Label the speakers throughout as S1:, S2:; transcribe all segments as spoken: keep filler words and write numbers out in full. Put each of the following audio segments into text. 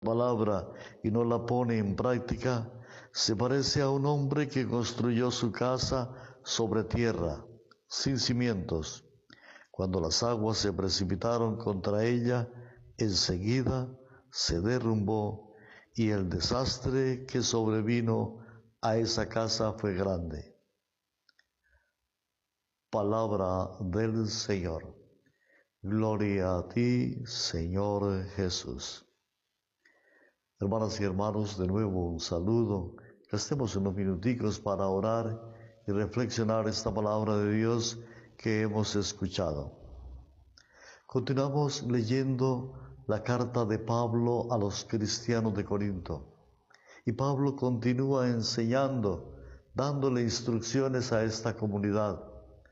S1: palabra y no la pone en práctica, se parece a un hombre que construyó su casa sobre tierra, sin cimientos. Cuando las aguas se precipitaron contra ella, enseguida se derrumbó, y el desastre que sobrevino a esa casa fue grande. Palabra del Señor. Gloria a ti, Señor Jesús. Hermanas y hermanos, de nuevo un saludo. Gastemos unos minuticos para orar y reflexionar esta palabra de Dios que hemos escuchado. Continuamos leyendo la carta de Pablo a los cristianos de Corinto. Y Pablo continúa enseñando, dándole instrucciones a esta comunidad.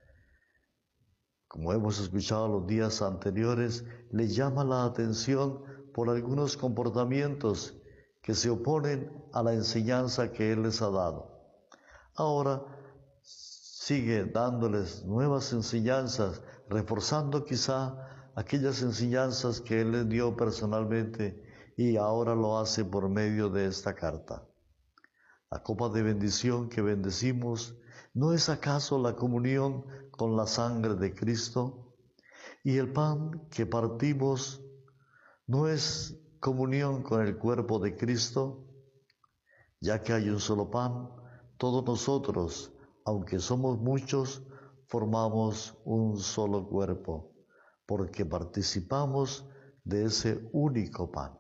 S1: Como hemos escuchado los días anteriores, le llama la atención por algunos comportamientos que se oponen a la enseñanza que Él les ha dado. Ahora sigue dándoles nuevas enseñanzas, reforzando quizá aquellas enseñanzas que Él les dio personalmente y ahora lo hace por medio de esta carta. La copa de bendición que bendecimos, ¿no es acaso la comunión con la sangre de Cristo? Y el pan que partimos, ¿no es comunión con el cuerpo de Cristo? Ya que hay un solo pan, todos nosotros, aunque somos muchos, formamos un solo cuerpo, porque participamos de ese único pan.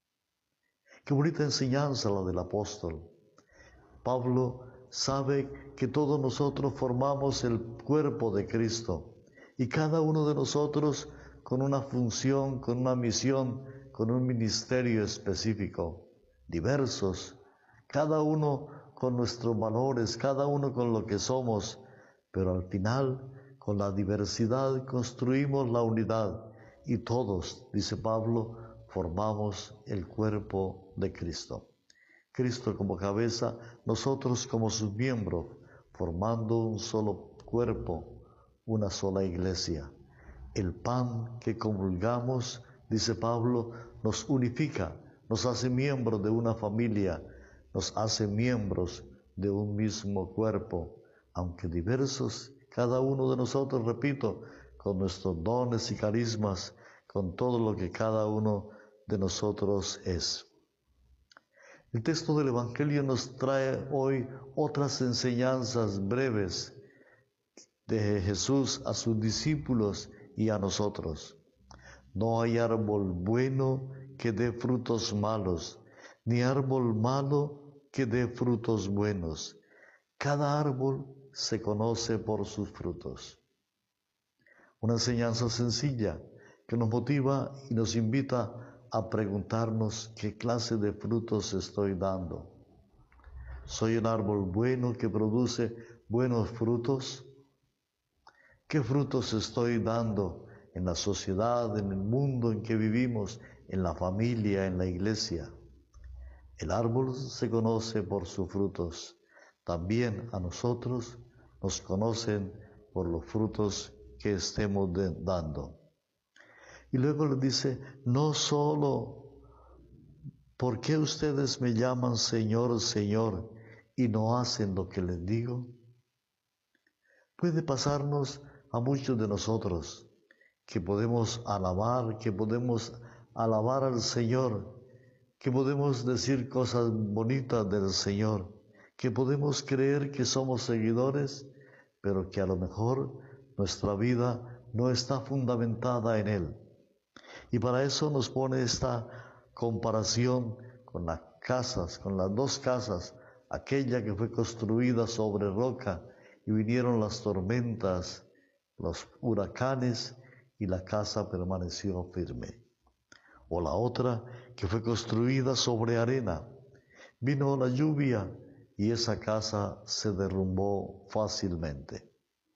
S1: Qué bonita enseñanza la del apóstol. Pablo sabe que todos nosotros formamos el cuerpo de Cristo y cada uno de nosotros con una función, con una misión, con un ministerio específico, diversos, cada uno con nuestros valores, cada uno con lo que somos, pero al final, con la diversidad construimos la unidad y todos, dice Pablo, formamos el cuerpo de Cristo. Cristo como cabeza, nosotros como sus miembros, formando un solo cuerpo, una sola iglesia. El pan que comulgamos, dice Pablo, nos unifica, nos hace miembros de una familia, nos hace miembros de un mismo cuerpo, aunque diversos, cada uno de nosotros, repito, con nuestros dones y carismas, con todo lo que cada uno de nosotros es. El texto del Evangelio nos trae hoy otras enseñanzas breves de Jesús a sus discípulos y a nosotros. No hay árbol bueno que dé frutos malos, ni árbol malo que dé frutos buenos. Cada árbol se conoce por sus frutos. Una enseñanza sencilla que nos motiva y nos invita a preguntarnos qué clase de frutos estoy dando. ¿Soy un árbol bueno que produce buenos frutos? ¿Qué frutos estoy dando en la sociedad, en el mundo en que vivimos, en la familia, en la iglesia? El árbol se conoce por sus frutos. También a nosotros nos conocen por los frutos que estemos de, dando. Y luego le dice, no solo, ¿por qué ustedes me llaman Señor, Señor, y no hacen lo que les digo? Puede pasarnos a muchos de nosotros, que podemos alabar, que podemos alabar al Señor, que podemos decir cosas bonitas del Señor, que podemos creer que somos seguidores, pero que a lo mejor nuestra vida no está fundamentada en Él. Y para eso nos pone esta comparación con las casas, con las dos casas, aquella que fue construida sobre roca y vinieron las tormentas, los huracanes y la casa permaneció firme. O la otra que fue construida sobre arena, vino la lluvia y esa casa se derrumbó fácilmente.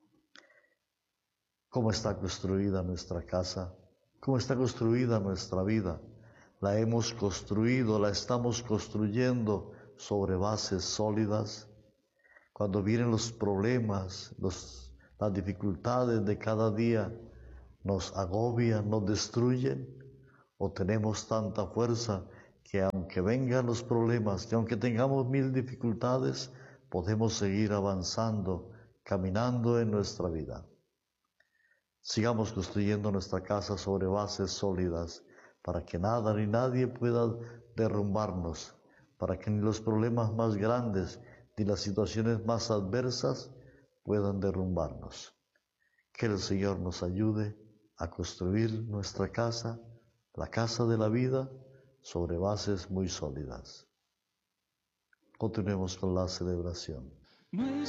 S1: ¿Cómo está construida nuestra casa? ¿Cómo está construida nuestra vida? ¿La hemos construido, la estamos construyendo sobre bases sólidas? Cuando vienen los problemas, los, las dificultades de cada día, ¿nos agobian, nos destruyen? ¿O tenemos tanta fuerza que aunque vengan los problemas y aunque tengamos mil dificultades, podemos seguir avanzando, caminando en nuestra vida. Sigamos construyendo nuestra casa sobre bases sólidas para que nada ni nadie pueda derrumbarnos, para que ni los problemas más grandes ni las situaciones más adversas puedan derrumbarnos. Que el Señor nos ayude a construir nuestra casa, la casa de la vida, sobre bases muy sólidas. Continuemos con la celebración.